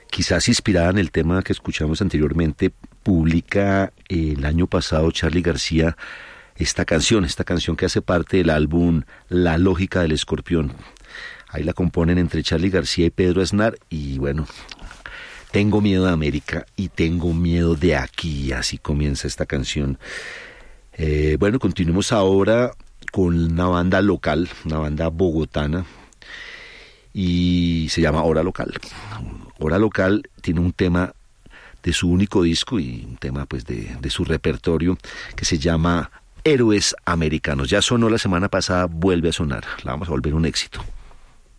quizás inspirada en el tema que escuchamos anteriormente, publica el año pasado Charly García esta canción que hace parte del álbum La Lógica del Escorpión. Ahí la componen entre Charly García y Pedro Aznar, y bueno, tengo miedo de América y tengo miedo de aquí, así comienza esta canción. Bueno, continuemos ahora con una banda local, una banda bogotana, y se llama Hora Local. Hora Local tiene un tema de su único disco y un tema pues de su repertorio que se llama Héroes Americanos. Ya sonó la semana pasada, vuelve a sonar, la vamos a volver un éxito.